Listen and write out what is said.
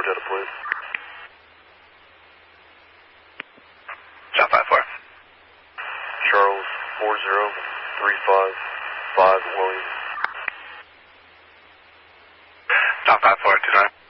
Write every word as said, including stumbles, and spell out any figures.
Delta, please. John five four. Charles four zero three five five William. John five four, two nine.